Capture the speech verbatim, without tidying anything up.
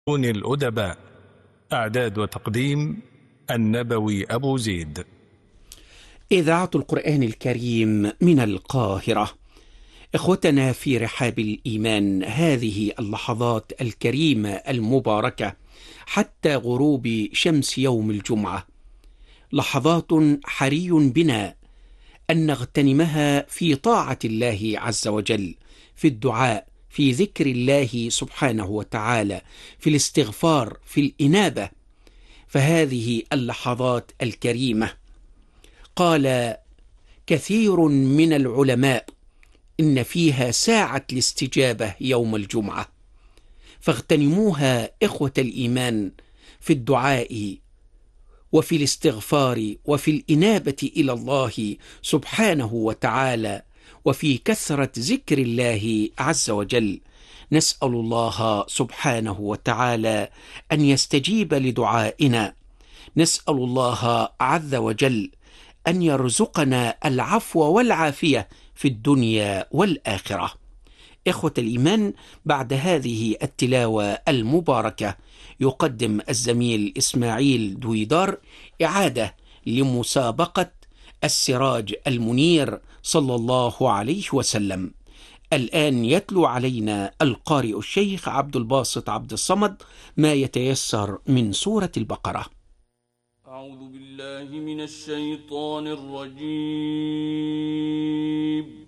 الأدباء. إعداد وتقديم النبوي أبو زيد. إذاعة القرآن الكريم من القاهرة. إخوتنا في رحاب الإيمان، هذه اللحظات الكريمة المباركة حتى غروب شمس يوم الجمعة لحظات حري بنا أن نغتنمها في طاعة الله عز وجل، في الدعاء، في ذكر الله سبحانه وتعالى، في الاستغفار، في الإنابة. فهذه اللحظات الكريمة قال كثير من العلماء إن فيها ساعة الاستجابة يوم الجمعة، فاغتنموها إخوة الإيمان في الدعاء وفي الاستغفار وفي الإنابة إلى الله سبحانه وتعالى، وفي كثرة ذكر الله عز وجل. نسأل الله سبحانه وتعالى أن يستجيب لدعائنا، نسأل الله عز وجل أن يرزقنا العفو والعافية في الدنيا والآخرة. إخوة الإيمان، بعد هذه التلاوة المباركة يقدم الزميل إسماعيل دويدار إعادة لمسابقة السراج المنير صلى الله عليه وسلم. الآن يتلو علينا القارئ الشيخ عبد الباسط عبد الصمد ما يتيسر من سورة البقرة. أعوذ بالله من الشيطان الرجيم.